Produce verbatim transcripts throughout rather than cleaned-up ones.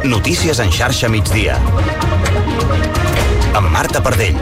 Notícies en xarxa migdia. Amb Marta Pardell.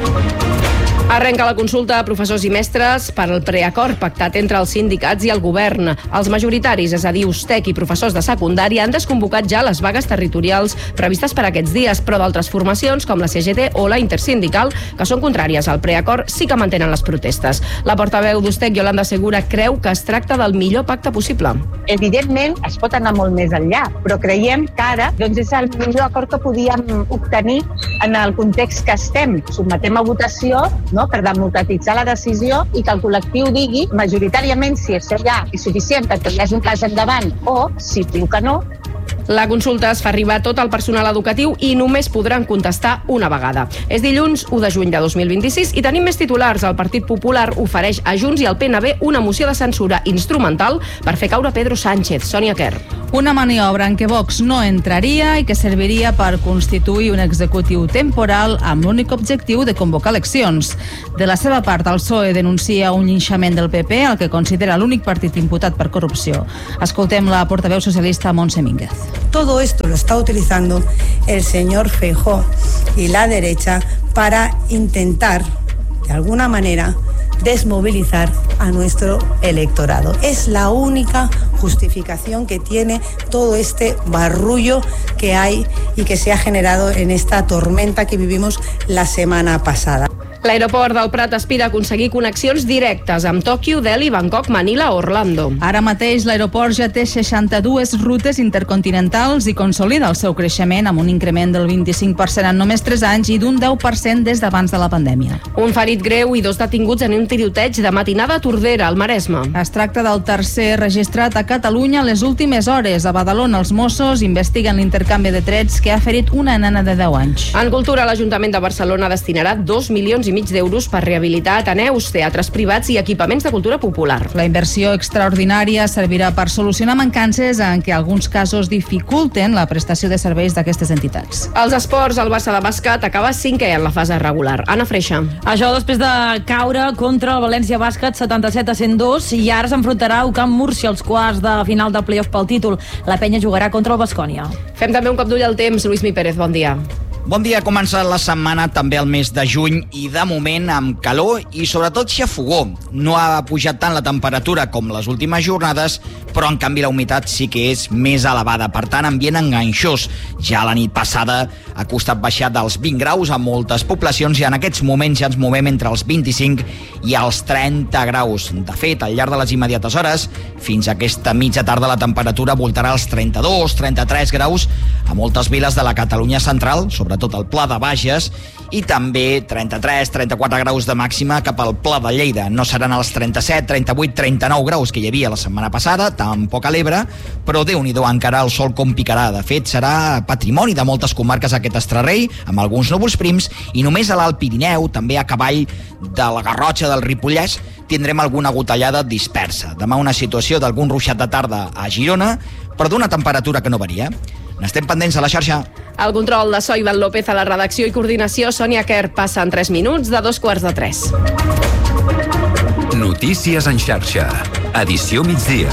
Arrenca la consulta a professors i mestres per al preacord pactat entre els sindicats i el govern. Els majoritaris, és a dir, USTEC i professors de secundària, han desconvocat ja les vagues territorials previstes per aquests dies, però d'altres formacions, com la C G T o la Intersindical, que són contràries al preacord, sí que mantenen les protestes. La portaveu d'USTEC, Yolanda Segura, creu que es tracta del millor pacte possible. Evidentment, es pot anar molt més enllà, però creiem que ara doncs, és el millor acord que podíem obtenir en el context que estem. Sotmetem a votació, no?, per democratitzar la decisió i que el col·lectiu digui majoritàriament si això ja és suficient perquè hi hagi un pas endavant o, si diu que no. La consulta es fa arribar a tot el personal educatiu i només podran contestar una vegada. És dilluns u de juny de dos mil vint-i-sis i tenim més titulars. El Partit Popular ofereix a Junts i al P N B una moció de censura instrumental per fer caure Pedro Sánchez. Sònia Quer. Una maniobra en què Vox no entraria i que serviria per constituir un executiu temporal amb l'únic objectiu de convocar eleccions. De la seva part, el P S O E denuncia un linxament del P P, el que considera l'únic partit imputat per corrupció. Escoltem la portaveu socialista Montse Mínguez. Todo esto lo está utilizando el señor Feijóo y la derecha para intentar, de alguna manera, desmovilizar a nuestro electorado. Es la única justificación que tiene todo este barullo que hay y que se ha generado en esta tormenta que vivimos la semana pasada. L'aeroport del Prat aspira a aconseguir connexions directes amb Tòquio, Delhi, Bangkok, Manila o Orlando. Ara mateix l'aeroport ja té seixanta-dues rutes intercontinentals i consolida el seu creixement amb un increment del vint-i-cinc per cent en només tres anys i d'un deu per cent des d'abans de la pandèmia. Un ferit greu i dos detinguts en un tiroteig de matinada a Tordera, al Maresme. Es tracta del tercer registrat a Catalunya les últimes hores. A Badalona, els Mossos investiguen l'intercanvi de trets que ha ferit una nena de deu anys. En cultura, l'Ajuntament de Barcelona destinarà dos milions i mig d'euros per rehabilitar ateneus, teatres privats i equipaments de cultura popular. La inversió extraordinària servirà per solucionar mancances en què alguns casos dificulten la prestació de serveis d'aquestes entitats. Els esports, el Barça de bàsquet acaba cinquè en la fase regular. Anna Freixa. Això després de caure contra el València Bàsquet setanta-set a cent dos i ara s'enfrontarà al Camp Múrcia als quarts de final del playoff pel títol. La penya jugarà contra el Baskonia. Fem també un cop d'ull al temps. Lluís Mi Pérez, bon dia. Bon dia, comença la setmana també el mes de juny i de moment amb calor i sobretot xafogó. No ha pujat tant la temperatura com les últimes jornades, però en canvi la humitat sí que és més elevada, per tant ambient enganxós. Ja la nit passada ha costat baixar dels vint graus a moltes poblacions i en aquests moments ja ens movem entre els vint-i-cinc i els trenta graus. De fet, al llarg de les immediates hores, fins a aquesta mitja tarda la temperatura voltarà als trenta-dos trenta-tres graus a moltes viles de la Catalunya central, sobretot al Pla de Bages, i també trenta-tres trenta-quatre graus de màxima cap al Pla de Lleida. No seran els trenta-set, trenta-vuit, trenta-nou graus que hi havia la setmana passada, tampoc a l'Ebre, però Déu-n'hi-do encara el sol com picarà. De fet, serà patrimoni de moltes comarques aquest estrarrei, amb alguns núvols prims, i només a l'Alt Pirineu, també a cavall de la Garrotxa del Ripollès, tindrem alguna gotellada dispersa. Demà una situació d'algun ruixat de tarda a Girona, però d'una temperatura que no varia. N'estem pendents a la xarxa. El control de so, Ivan López, a la redacció i coordinació, Sònia Quer. Passa en tres minuts de dos quarts de tres. Notícies en xarxa. Edició migdia.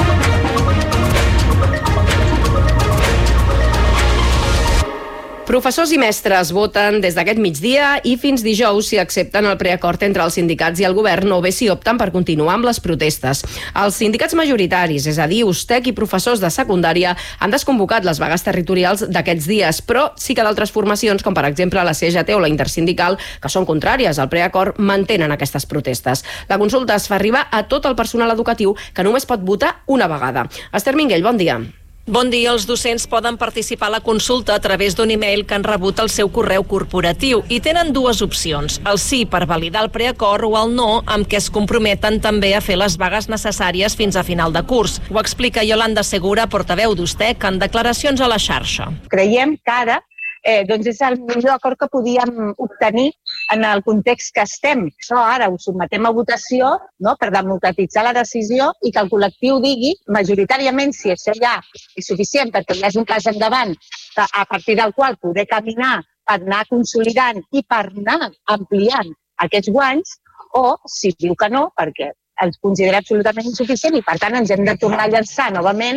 Professors i mestres voten des d'aquest migdia i fins dijous si accepten el preacord entre els sindicats i el govern o bé si opten per continuar amb les protestes. Els sindicats majoritaris, és a dir, USTEC i professors de secundària, han desconvocat les vagues territorials d'aquests dies, però sí que d'altres formacions, com per exemple la C G T o la Intersindical, que són contràries al preacord, mantenen aquestes protestes. La consulta es fa arribar a tot el personal educatiu que només pot votar una vegada. Esther Minguell, bon dia. Bon dia. Els docents poden participar a la consulta a través d'un e-mail que han rebut al seu correu corporatiu i tenen dues opcions, el sí per validar el preacord o el no, amb què es comprometen també a fer les vagues necessàries fins a final de curs. Ho explica Yolanda Segura, portaveu d'USTEC, en declaracions a la xarxa. Creiem que ara eh, doncs és el millor acord que podíem obtenir en el context que estem. Això ara ho sotmetem a votació, no?, per democratitzar la decisió i que el col·lectiu digui majoritàriament si això ja és suficient perquè hi hagi un pas endavant a partir del qual poder caminar per anar consolidant i per anar ampliant aquests guanys, o si diu que no, perquè els considera absolutament insuficient i per tant ens hem de tornar a llançar novament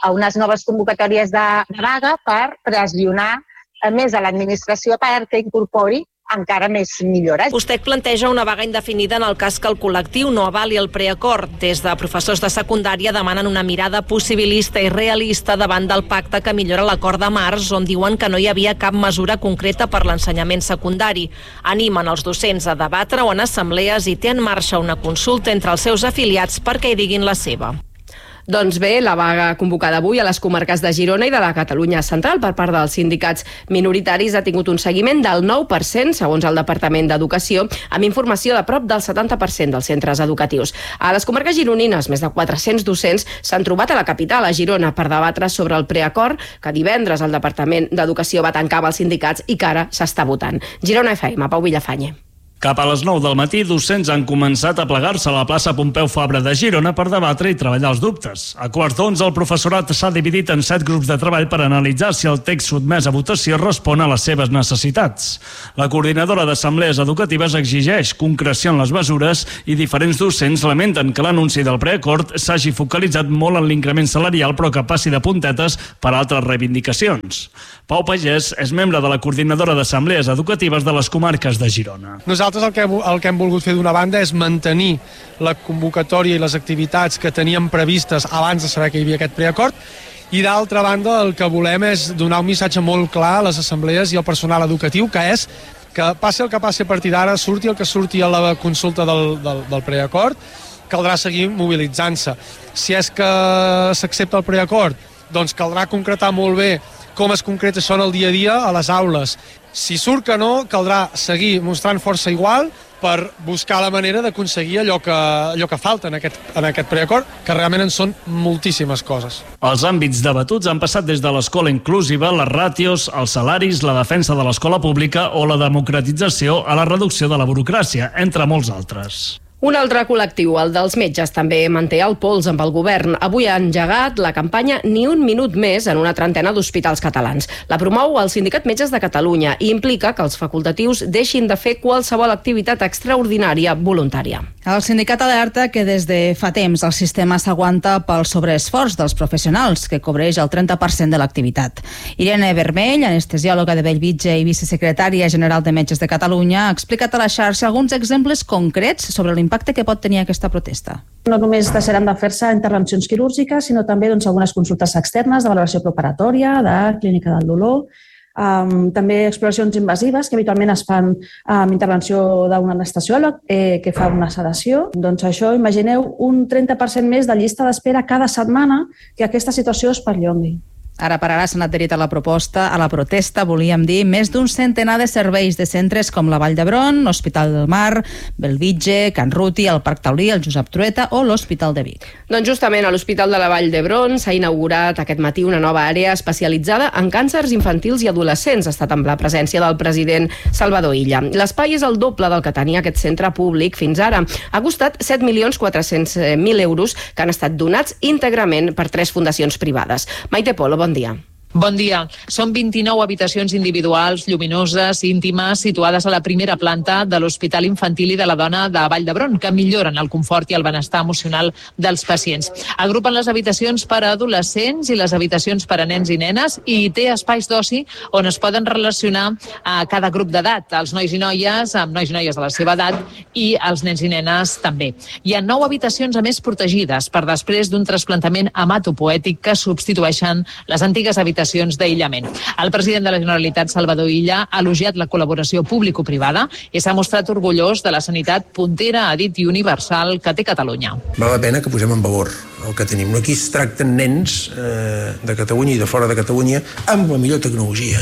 a unes noves convocatòries de, de vaga per pressionar a més a l'administració perquè incorpori encara més millores. USTEC planteja una vaga indefinida en el cas que el col·lectiu no avali el preacord. Des de professors de secundària demanen una mirada possibilista i realista davant del pacte que millora l'acord de març, on diuen que no hi havia cap mesura concreta per l'ensenyament secundari. Animen els docents a debatre-ho en assemblees i té en marxa una consulta entre els seus afiliats perquè hi diguin la seva. Doncs bé, la vaga convocada avui a les comarques de Girona i de la Catalunya Central per part dels sindicats minoritaris ha tingut un seguiment del nou per cent, segons el Departament d'Educació, amb informació de prop del setanta per cent dels centres educatius. A les comarques gironines, més de quatre-cents docents s'han trobat a la capital, a Girona, per debatre sobre el preacord que divendres el Departament d'Educació va tancar amb els sindicats i que ara s'està votant. Girona F M, Pau Villafañe. Cap a les nou del matí, docents han començat a plegar-se a la plaça Pompeu Fabra de Girona per debatre i treballar els dubtes. A quarts d'onze, el professorat s'ha dividit en set grups de treball per analitzar si el text sotmès a votació respon a les seves necessitats. La coordinadora d'assemblees educatives exigeix concreció en les mesures i diferents docents lamenten que l'anunci del preacord s'hagi focalitzat molt en l'increment salarial però que passi de puntetes per altres reivindicacions. Pau Pagès és membre de la coordinadora d'assemblees educatives de les comarques de Girona. Nosaltres el que, el que hem volgut fer d'una banda és mantenir la convocatòria i les activitats que teníem previstes abans de saber que hi havia aquest preacord i d'altra banda el que volem és donar un missatge molt clar a les assemblees i al personal educatiu, que és que passi el que passi a partir d'ara, surti el que surti a la consulta del, del, del preacord, caldrà seguir mobilitzant-se. Si és que s'accepta el preacord, doncs caldrà concretar molt bé com es concreta això en el dia a dia a les aules. Si surt que no, caldrà seguir mostrant força igual per buscar la manera d'aconseguir allò que, allò que falta en aquest, en aquest preacord, que realment en són moltíssimes coses. Els àmbits debatuts han passat des de l'escola inclusiva, les ràtios, els salaris, la defensa de l'escola pública o la democratització a la reducció de la burocràcia, entre molts altres. Un altre col·lectiu, el dels metges, també manté el pols amb el govern. Avui ha engegat la campanya Ni un minut més en una trentena d'hospitals catalans. La promou el Sindicat Metges de Catalunya i implica que els facultatius deixin de fer qualsevol activitat extraordinària voluntària. El sindicat alerta que des de fa temps el sistema s'aguanta pel sobreesforç dels professionals, que cobreix el trenta per cent de l'activitat. Irene Vermell, anestesiòloga de Bellvitge i vicesecretària general de Metges de Catalunya, ha explicat a la xarxa alguns exemples concrets sobre l'impacte que pot tenir aquesta protesta. No només deixaran de fer-se intervencions quirúrgiques, sinó també doncs, algunes consultes externes de valoració preparatòria, de clínica del dolor, Um, també exploracions invasives que habitualment es fan amb intervenció d'un anestesiòleg eh, que fa una sedació. Doncs això, imagineu un trenta per cent més de llista d'espera cada setmana que aquesta situació es perllongui. Ara per ara s'han adherit a la proposta, a la protesta, volíem dir, més d'un centenar de serveis de centres com la Vall d'Hebron, l'Hospital del Mar, Bellvitge, Can Ruti, el Parc Taulí, el Josep Trueta o l'Hospital de Vic. Doncs justament a l'Hospital de la Vall d'Hebron s'ha inaugurat aquest matí una nova àrea especialitzada en càncers infantils i adolescents. Ha estat amb la presència del president Salvador Illa. L'espai és el doble del que tenia aquest centre públic fins ara. Ha costat set milions quatre-cents mil euros que han estat donats íntegrament per tres fundacions privades. Maite Polo, bon dia. Bon dia. Són vint-i-nou habitacions individuals, lluminoses, íntimes, situades a la primera planta de l'Hospital Infantil i de la Dona de Vall d'Hebron, que milloren el confort i el benestar emocional dels pacients. Agrupen les habitacions per a adolescents i les habitacions per a nens i nenes i té espais d'oci on es poden relacionar a cada grup d'edat, els nois i noies amb nois i noies de la seva edat i els nens i nenes també. Hi ha nou habitacions a més protegides per després d'un trasplantament hematopoètic que substitueixen les antigues habitacions d'aïllament. El president de la Generalitat, Salvador Illa, ha elogiat la col·laboració público-privada i s'ha mostrat orgullós de la sanitat puntera, ha dit, i universal que té Catalunya. Val la pena que posem en valor el que tenim. Aquí es tracten nens eh, de Catalunya i de fora de Catalunya amb la millor tecnologia.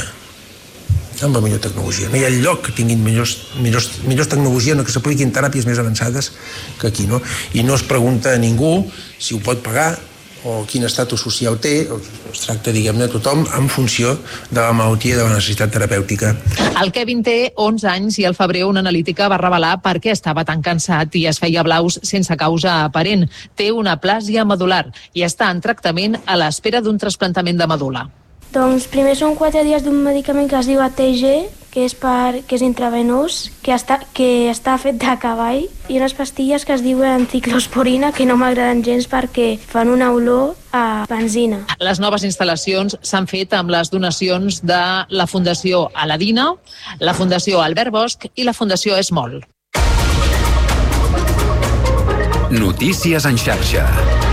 amb la millor tecnologia. No hi ha lloc que tinguin millors, millors, millors tecnologia, no que s'apliquin teràpies més avançades que aquí, no? I no es pregunta a ningú si ho pot pagar o quin estatus social té, es tracta, diguem-ne, tothom en funció de la malaltia i de la necessitat terapèutica. El Kevin té onze anys i al febrer una analítica va revelar per què estava tan cansat i es feia blaus sense causa aparent. Té una plàsia medular i està en tractament a l'espera d'un trasplantament de medul·la. Doncs primer són quatre dies d'un medicament que es diu A T G, que és, per, que és intravenós, que està, que està fet de cavall, i unes pastilles que es diuen ciclosporina, que no m'agraden gens perquè fan una olor a benzina. Les noves instal·lacions s'han fet amb les donacions de la Fundació Aladina, la Fundació Albert Bosch i la Fundació Esmol. Notícies en xarxa.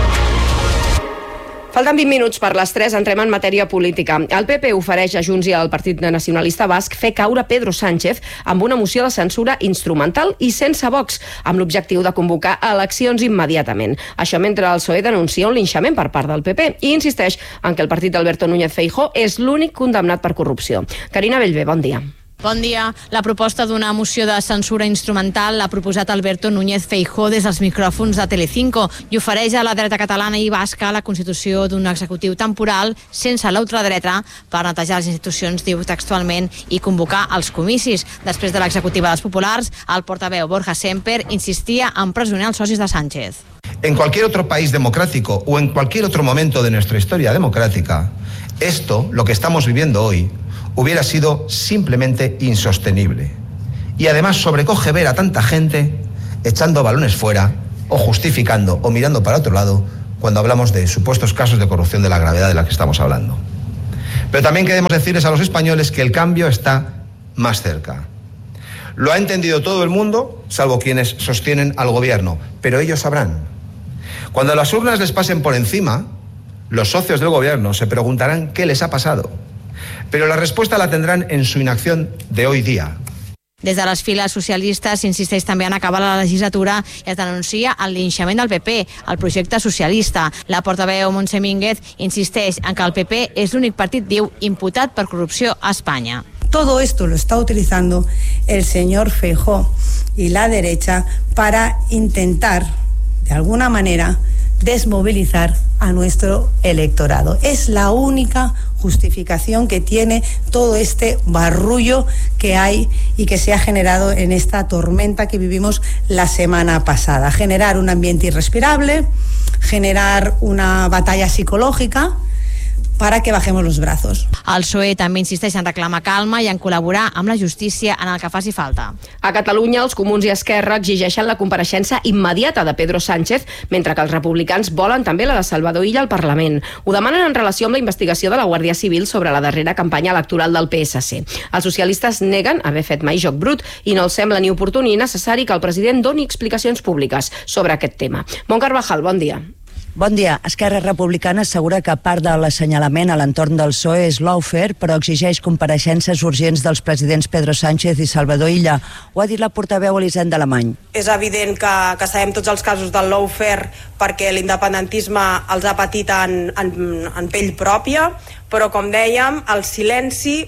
Falten vint minuts per les tres, entrem en matèria política. El P P ofereix a Junts i al Partit Nacionalista Basc fer caure Pedro Sánchez amb una moció de censura instrumental i sense Vox, amb l'objectiu de convocar eleccions immediatament. Això mentre el P S O E denuncia un linxament per part del P P i insisteix en que el partit d'Alberto Núñez Feijóo és l'únic condemnat per corrupció. Carina Bellver, bon dia. Bon dia. La proposta d'una moció de censura instrumental l'ha proposat Alberto Núñez Feijóo des dels micròfons de Telecinco i ofereix a la dreta catalana i basca la constitució d'un executiu temporal sense l'ultradreta per netejar les institucions, diu textualment, i convocar els comicis. Després de l'executiva dels populars, el portaveu Borja Semper insistia en empresonar els socis de Sánchez. En cualquier otro país democrático o en cualquier otro momento de nuestra historia democrática, esto, lo que estamos viviendo hoy, hubiera sido simplemente insostenible. Y además sobrecoge ver a tanta gente echando balones fuera o justificando o mirando para otro lado cuando hablamos de supuestos casos de corrupción de la gravedad de la que estamos hablando. Pero también queremos decirles a los españoles que el cambio está más cerca. Lo ha entendido todo el mundo, salvo quienes sostienen al gobierno, pero ellos sabrán. Cuando las urnas les pasen por encima, los socios del gobierno se preguntarán qué les ha pasado. Pero la respuesta la tendrán en su inacción de hoy día. Des de les files socialistes s'insisteix també en acabar la legislatura i es denuncia el linxament del P P, el projecte socialista. La portaveu Montse Mínguez insisteix en que el P P és l'únic partit, diu, imputat per corrupció a Espanya. Todo esto lo está utilizando el señor Feijóo y la derecha para intentar, de alguna manera, desmovilizar a nuestro electorado. Es la única justificación que tiene todo este barullo que hay y que se ha generado en esta tormenta que vivimos la semana pasada. Generar un ambiente irrespirable, generar una batalla psicológica para que bajemos los brazos. El P S O E també insisteix en reclamar calma i en col·laborar amb la justícia en el que faci falta. A Catalunya, els Comuns i Esquerra exigeixen la compareixença immediata de Pedro Sánchez, mentre que els republicans volen també la de Salvador Illa al Parlament. Ho demanen en relació amb la investigació de la Guàrdia Civil sobre la darrera campanya electoral del P S C. Els socialistes neguen haver fet mai joc brut i no els sembla ni oportú ni necessari que el president doni explicacions públiques sobre aquest tema. Mont Carvajal, bon dia. Bon dia. Esquerra Republicana assegura que part de l'assenyalament a l'entorn del P S O E és lawfare, però exigeix compareixences urgents dels presidents Pedro Sánchez i Salvador Illa. Ho ha dit la portaveu Elisenda Alemany. És evident que, que sabem tots els casos del lawfare perquè l'independentisme els ha patit en, en, en pell pròpia, però com dèiem, el silenci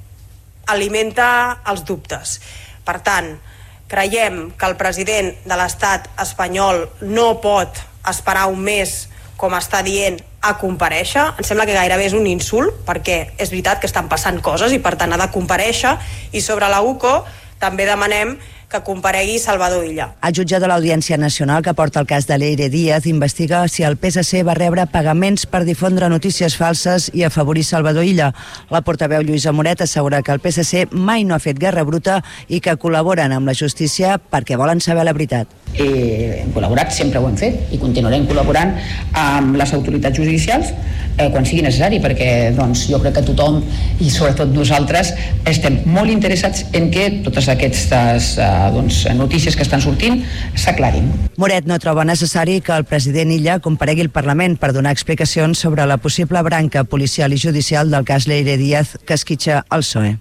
alimenta els dubtes. Per tant, creiem que el president de l'estat espanyol no pot esperar un mes, com està dient, a comparèixer. Em sembla que gairebé és un insult, perquè és veritat que estan passant coses i per tant ha de comparèixer, i sobre la U C O també demanem que comparegui Salvador Illa. El jutge de l'Audiència Nacional que porta el cas de Leire Díaz investiga si el P S C va rebre pagaments per difondre notícies falses i afavorir Salvador Illa. La portaveu Lluïsa Moret assegura que el P S C mai no ha fet guerra bruta i que col·laboren amb la justícia perquè volen saber la veritat. Eh, hem col·laborat, sempre ho hem fet i continuarem col·laborant amb les autoritats judicials eh, quan sigui necessari, perquè doncs, jo crec que tothom i sobretot nosaltres estem molt interessats en que totes aquestes eh, doncs, notícies que estan sortint s'aclarin. Moret no troba necessari que el president Illa comparegui al Parlament per donar explicacions sobre la possible branca policial i judicial del cas Leire Díaz que esquitxa el P S O E.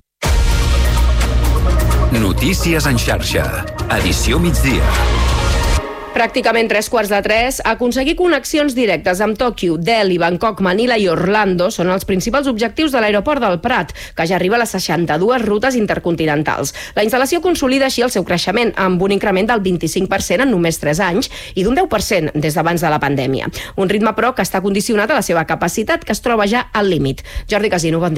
Notícies en xarxa. Edició migdia. Pràcticament tres quarts de tres, aconseguir connexions directes amb Tòquio, Delhi, Bangkok, Manila i Orlando són els principals objectius de l'aeroport del Prat, que ja arriba a les seixanta-dues rutes intercontinentals. La instal·lació consolida així el seu creixement, amb un increment del vint-i-cinc per cent en només tres anys i d'un deu per cent des d'abans de la pandèmia. Un ritme, però, que està condicionat a la seva capacitat, que es troba ja al límit. Jordi Casino, bon dia.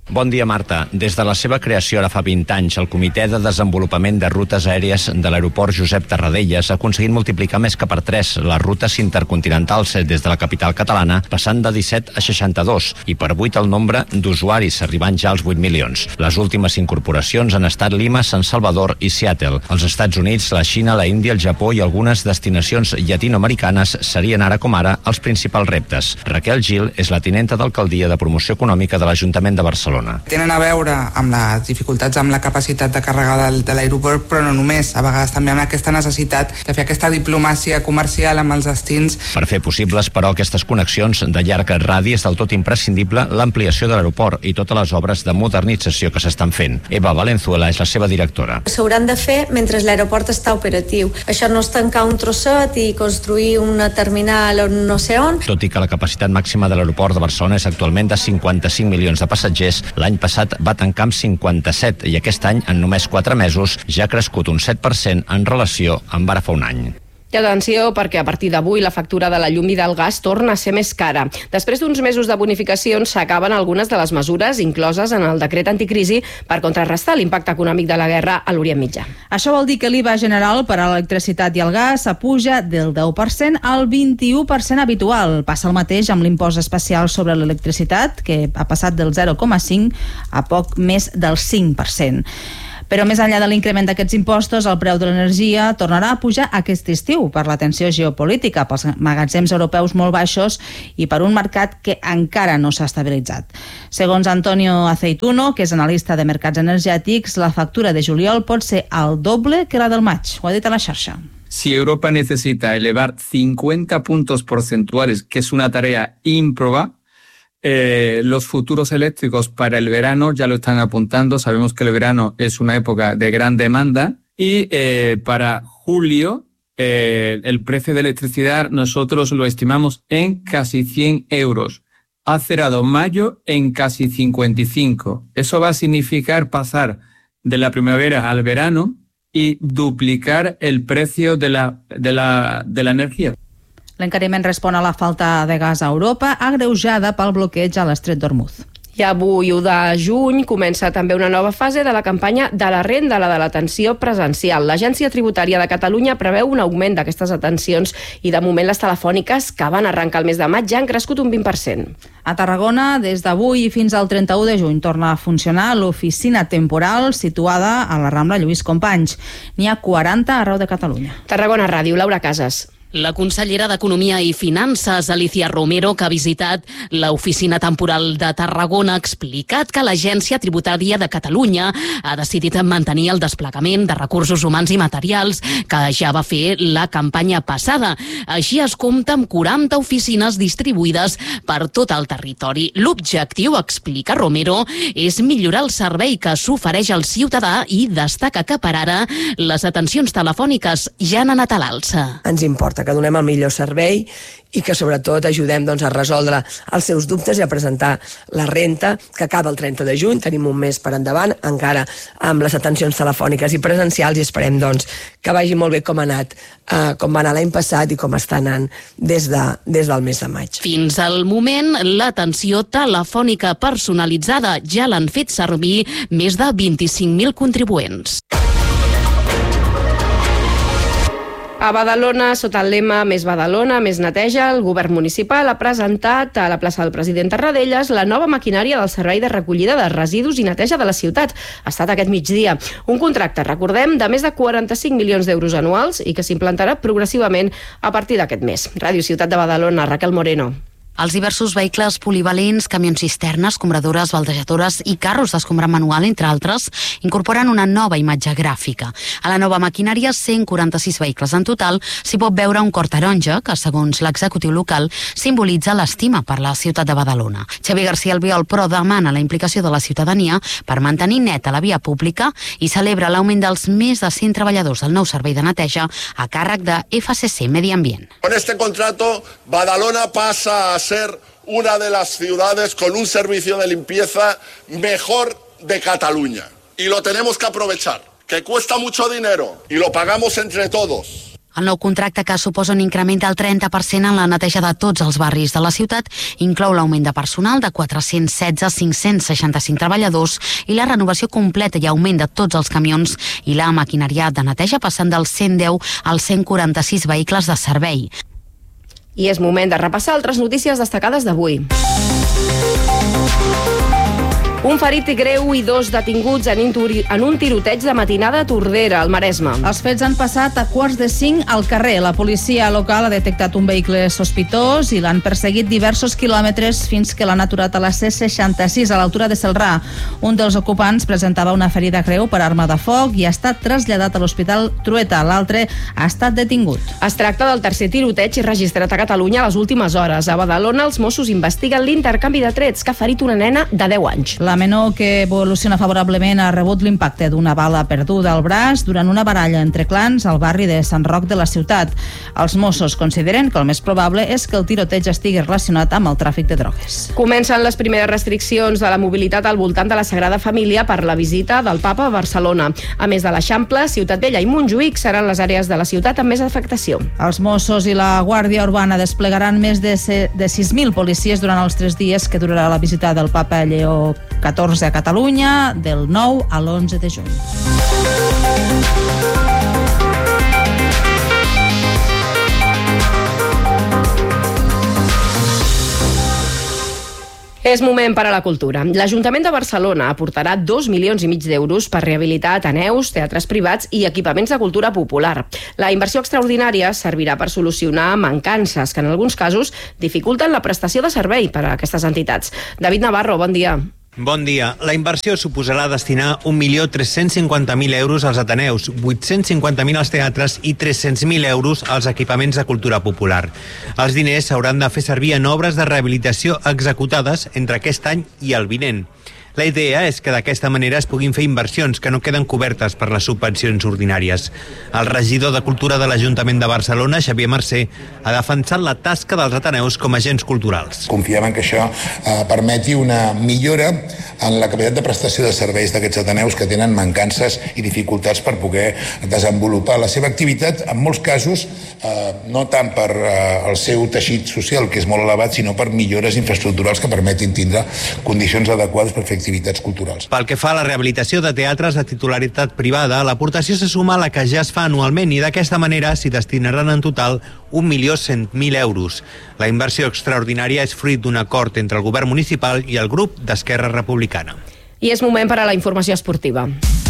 Bon dia, Marta. Des de la seva creació ara fa vint anys, el Comitè de Desenvolupament de Rutes Aèries de l'Aeroport Josep Tarradellas ha aconseguit multiplicar més que per tres les rutes intercontinentals des de la capital catalana, passant de disset a seixanta-dos, i per vuit el nombre d'usuaris, arribant ja als vuit milions. Les últimes incorporacions han estat Lima, San Salvador i Seattle. Els Estats Units, la Xina, la Índia, el Japó i algunes destinacions llatinoamericanes serien ara com ara els principals reptes. Raquel Gil és la tinenta d'alcaldia de promoció econòmica de l'Ajuntament de Barcelona. Tenen a veure amb les dificultats amb la capacitat de càrrega del, de l'aeroport, però no només, a vegades també amb aquesta necessitat de fer aquesta diplomàcia comercial amb els destins. Per fer possibles, però, aquestes connexions de llarg radi és del tot imprescindible l'ampliació de l'aeroport i totes les obres de modernització que s'estan fent. Eva Valenzuela és la seva directora. S'hauran de fer mentre l'aeroport està operatiu. Això no és tancar un trosset i construir una terminal on no sé on. Tot i que la capacitat màxima de l'aeroport de Barcelona és actualment de cinquanta-cinc milions de passatgers, l'any passat va tancar amb cinquanta-set i aquest any, en només quatre mesos, ja ha crescut un set per cent en relació amb ara fa un any. I atenció, perquè a partir d'avui la factura de la llum i del gas torna a ser més cara. Després d'uns mesos de bonificacions s'acaben algunes de les mesures incloses en el decret anticrisi per contrarrestar l'impacte econòmic de la guerra a l'Orient Mitjà. Això vol dir que l'I V A general per a l'electricitat i el gas s'apuja del deu per cent al vint-i-u per cent habitual. Passa el mateix amb l'impost especial sobre l'electricitat, que ha passat del zero coma cinc a poc més del cinc per cent. Però més enllà de l'increment d'aquests impostos, el preu de l'energia tornarà a pujar aquest estiu per la tensió geopolítica, pels magatzems europeus molt baixos i per un mercat que encara no s'ha estabilitzat. Segons Antonio Aceituno, que és analista de mercats energètics, la factura de juliol pot ser el doble que la del maig. Ho ha dit a la xarxa. Si Europa necesita elevar cincuenta puntos porcentuales, que es una tarea ímproba, Eh, los futuros eléctricos para el verano ya lo están apuntando. Sabemos que el verano es una época de gran demanda y eh, para julio eh, el precio de electricidad nosotros lo estimamos en casi cien euros. Ha cerrado mayo en casi cincuenta y cinco. Eso va a significar pasar de la primavera al verano y duplicar el precio de la, de la, de la energía. L'encariment respon a la falta de gas a Europa, agreujada pel bloqueig a l'estret d'Hormuz. I avui, u de juny, comença també una nova fase de la campanya de la renda, la de l'atenció presencial. L'Agència Tributària de Catalunya preveu un augment d'aquestes atencions i, de moment, les telefòniques, que van arrencar el mes de maig, ja han crescut un vint per cent. A Tarragona, des d'avui fins al trenta-u de juny, torna a funcionar l'oficina temporal situada a la Rambla Lluís Companys. N'hi ha quaranta arreu de Catalunya. Tarragona Ràdio, Laura Casas. La consellera d'Economia i Finances, Alicia Romero, que ha visitat l'oficina temporal de Tarragona, ha explicat que l'Agència Tributària de Catalunya ha decidit mantenir el desplegament de recursos humans i materials que ja va fer la campanya passada. Així es compta amb quaranta oficines distribuïdes per tot el territori. L'objectiu, explica Romero, és millorar el servei que s'ofereix al ciutadà i destaca que per ara les atencions telefòniques ja han anat a l'alça. Ens importa que donem el millor servei i que sobretot ajudem doncs, a resoldre els seus dubtes i a presentar la renta que acaba el trenta de juny. Tenim un mes per endavant encara amb les atencions telefòniques i presencials i esperem doncs, que vagi molt bé com ha anat, eh, com va anar l'any passat i com està anant des, de, des del mes de maig. Fins al moment, l'atenció telefònica personalitzada ja l'han fet servir més de vint-i-cinc mil contribuents. A Badalona, sota el lema Més Badalona, més neteja, el govern municipal ha presentat a la plaça del president Tarradellas la nova maquinària del servei de recollida de residus i neteja de la ciutat. Ha estat aquest migdia. Un contracte, recordem, de més de quaranta-cinc milions d'euros anuals i que s'implantarà progressivament a partir d'aquest mes. Ràdio Ciutat de Badalona, Raquel Moreno. Els diversos vehicles polivalents, camions cisternes, escombradores, baldejadores i carros d'escombra manual, entre altres, incorporen una nova imatge gràfica. A la nova maquinària, cent quaranta-sis vehicles en total, s'hi pot veure un cor taronja que, segons l'executiu local, simbolitza l'estima per la ciutat de Badalona. Xavier García Albiol, però, demana la implicació de la ciutadania per mantenir neta la via pública i celebra l'augment dels més de cent treballadors del nou servei de neteja a càrrec de F C C Medi Ambient. Con este contrato, Badalona pasa a ser una de las ciudades con un servicio de limpieza mejor de Cataluña. Y lo tenemos que aprovechar, que cuesta mucho dinero y lo pagamos entre todos. El nou contracte, que suposa un increment del trenta per cent en la neteja de tots els barris de la ciutat, inclou l'augment de personal de quatre-cents setze a cinc-cents seixanta-cinc treballadors i la renovació completa i augment de tots els camions i la maquinària de neteja, passant dels cent deu als cent quaranta-sis vehicles de servei. I és moment de repassar altres notícies destacades d'avui. Un ferit greu i dos detinguts en un tiroteig de matinada a Tordera, al Maresme. Els fets han passat a quarts de cinc al carrer. La policia local ha detectat un vehicle sospitós i l'han perseguit diversos quilòmetres fins que l'han aturat a la C seixanta-sis, a l'altura de Celrà. Un dels ocupants presentava una ferida greu per arma de foc i ha estat traslladat a l'Hospital Trueta. L'altre ha estat detingut. Es tracta del tercer tiroteig registrat a Catalunya a les últimes hores. A Badalona, els Mossos investiguen l'intercanvi de trets que ha ferit una nena de deu anys. La menor, que evoluciona favorablement, ha rebut l'impacte d'una bala perduda al braç durant una baralla entre clans al barri de Sant Roc de la ciutat. Els Mossos consideren que el més probable és que el tiroteig estigui relacionat amb el tràfic de drogues. Comencen les primeres restriccions de la mobilitat al voltant de la Sagrada Família per la visita del Papa a Barcelona. A més de l'Eixample, Ciutat Vella i Montjuïc seran les àrees de la ciutat amb més afectació. Els Mossos i la Guàrdia Urbana desplegaran més de sis mil policies durant els tres dies que durarà la visita del Papa Lleó catorze a Catalunya, del nou a l'onze de juny. És moment per a la cultura. L'Ajuntament de Barcelona aportarà dos milions i mig d'euros per rehabilitar ateneus, teatres privats i equipaments de cultura popular. La inversió extraordinària servirà per solucionar mancances que en alguns casos dificulten la prestació de servei per a aquestes entitats. David Navarro, bon dia. Bon dia. La inversió suposarà destinar un milió tres-cents cinquanta mil euros als ateneus, vuit-cents cinquanta mil als teatres i tres-cents mil euros als equipaments de cultura popular. Els diners s'hauran de fer servir en obres de rehabilitació executades entre aquest any i el vinent. La idea és que d'aquesta manera es puguin fer inversions que no queden cobertes per les subvencions ordinàries. El regidor de Cultura de l'Ajuntament de Barcelona, Xavier Mercè, ha defensat la tasca dels ateneus com a agents culturals. Confiem en que això eh, permeti una millora en la capacitat de prestació de serveis d'aquests ateneus que tenen mancances i dificultats per poder desenvolupar la seva activitat, en molts casos, eh, no tant per eh, el seu teixit social, que és molt elevat, sinó per millores infraestructurals que permetin tindre condicions adequades per fer activitats culturals. Pel que fa a la rehabilitació de teatres de titularitat privada, l'aportació se suma a la que ja es fa anualment i d'aquesta manera s'hi destinaran en total un milió cent mil euros. La inversió extraordinària és fruit d'un acord entre el govern municipal i el grup d'Esquerra Republicana. I és moment per a la informació esportiva,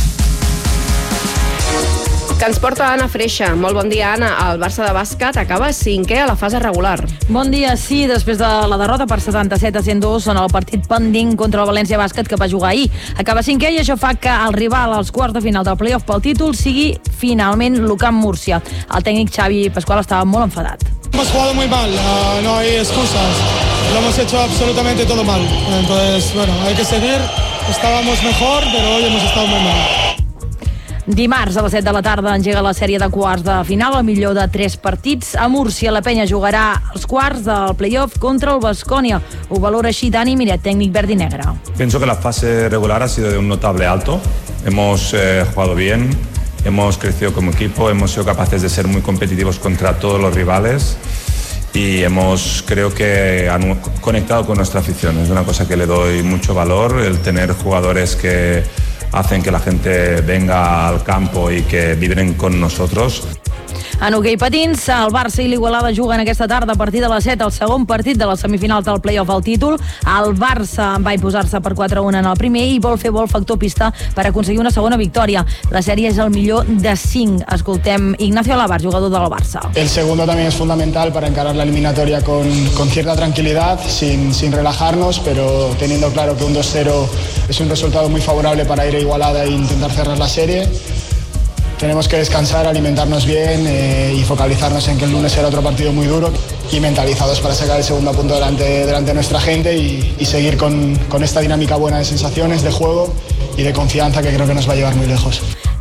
que ens porta Anna Freixa. Molt bon dia, Anna. El Barça de bàsquet acaba cinquè a la fase regular. Bon dia, sí, després de la derrota per setanta-set a cent dos en el partit pendent contra el València Bàsquet que va jugar ahir. Acaba cinquè i això fa que el rival als quarts de final del playoff pel títol sigui finalment l'U C A M Múrcia. El tècnic Xavi Pascual estava molt enfadat. Hemos jugado muy mal, uh, no hay excusas, lo hemos hecho absolutamente todo mal, entonces, bueno, hay que seguir, estábamos mejor, pero hoy hemos estado muy mal. Dimarts a les set de la tarda engega la sèrie de quarts de final, el millor de tres partits. A Múrcia, la penya jugarà els quarts del playoff contra el Baskonia. Ho valora així Dani Miret, tècnic verd i negre. Pienso que la fase regular ha sido de un notable alto. Hemos eh, jugado bien, hemos crecido como equipo, hemos sido capaces de ser muy competitivos contra todos los rivales y hemos, creo que, han conectado con nuestra afición. Es una cosa que le doy mucho valor, el tener jugadores que hacen que la gente venga al campo y que vibren con nosotros. En hoquei patins, el Barça i l'Igualada juguen aquesta tarda a partir de les set el segon partit de les semifinals del playoff al títol. El Barça va imposar-se per quatre a un en el primer i vol fer bo el factor pista per aconseguir una segona victòria. La sèrie és el millor de cinc. Escoltem Ignacio Alabar, jugador del Barça. El segundo también es fundamental para encarar la eliminatoria con, con cierta tranquilidad, sin, sin relajarnos, pero teniendo claro que un dos cero es un resultado muy favorable para ir a Igualada e intentar cerrar la serie. Tenemos que descansar, alimentarnos bien eh, y focalizarnos en que el lunes será otro partido muy duro y mentalizados para sacar el segundo punto delante, delante de nuestra gente y, y seguir con, con esta dinámica buena de sensaciones, de juego y de confianza que creo que nos va a llevar muy lejos.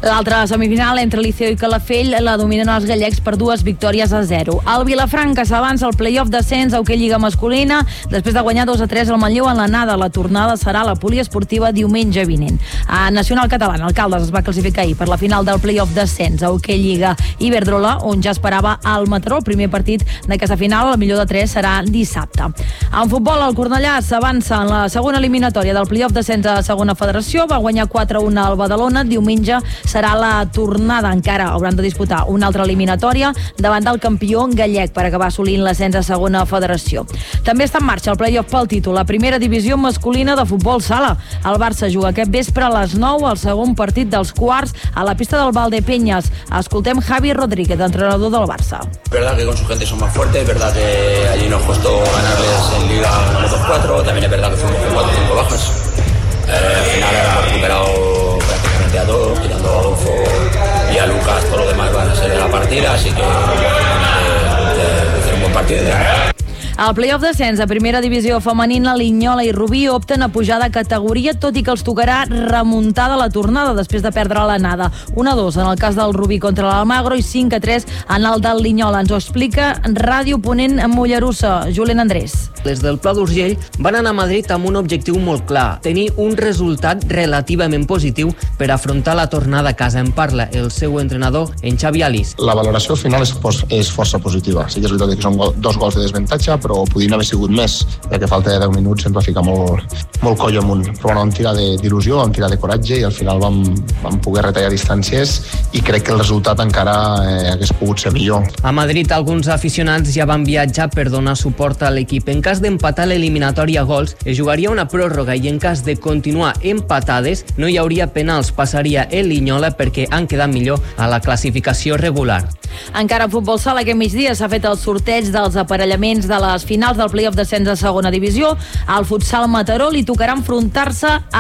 L'altra semifinal entre Liceo i Calafell la dominen els gallecs per dues victòries a zero. El Vilafranca s'avança al play-off d'ascens a Hoquei Lliga masculina després de guanyar dos a tres al Manlleu en l'anada. La tornada serà a la poliesportiva diumenge vinent. A Nacional Catalana, el Caldes es va classificar ahir per la final del play-off d'ascens a Hoquei Lliga Iberdrola, on ja esperava el Mataró. El primer partit d'aquesta final, el millor de tres, serà dissabte. En futbol, el Cornellà s'avança en la segona eliminatòria del play-off d'ascens a segona federació. Va guanyar quatre a un al Badalona. Diumenge serà la tornada. Encara hauran de disputar una altra eliminatòria davant del campió gallec per acabar assolint l'ascens a segona federació. També està en marxa el play-off pel títol, la primera divisió masculina de futbol sala. El Barça juga aquest vespre a les nou el segon partit dels quarts a la pista del Valdepeñas. Escoltem Javi Rodríguez, entrenador del Barça. Es verdad que con su gente son más fuertes, es verdad que allí nos costó ganarles en Liga dos cuatro, también es verdad que fuimos con cuatro o cinco bajas. Eh, al final hemos recuperado prácticamente a todos, quitando a Adolfo y a Lucas, todo lo demás van a ser de la partida, así que eh, de, de hacer un buen partido. Al play-off d'ascens a primera divisió femenina, Linyola i Rubí opten a pujar de categoria, tot i que els tocarà remuntada la tornada després de perdre l'anada. un a dos en el cas del Rubí contra l'Almagro i cinc a tres en el del Linyola. Ens ho explica Ràdio Ponent en Mollerussa, Julen Andrés. Les del Pla d'Urgell van anar a Madrid amb un objectiu molt clar, tenir un resultat relativament positiu per afrontar la tornada a casa. En parla el seu entrenador, en Xavi Alís. La valoració final és, és força positiva. Sí que és veritat que són dos gols de desventatge, però podien haver sigut més, perquè falta de deu minuts ens va ficar molt, molt coll amunt. Però bueno, vam tirar d'il·lusió, vam tirar de coratge i al final vam, vam poder retallar distàncies i crec que el resultat encara eh, hagués pogut ser millor. A Madrid alguns aficionats ja van viatjar per donar suport a l'equip. En cas d'empatar l'eliminatòria a gols, es jugaria una pròrroga i en cas de continuar empatades no hi hauria penals, passaria el Linyola perquè han quedat millor a la classificació regular. Encara en futbol sala aquest migdia s'ha fet el sorteig dels aparellaments de les finals del play-off d'ascens a segona divisió. Al futsal Mataró li tocarà enfrontar-se a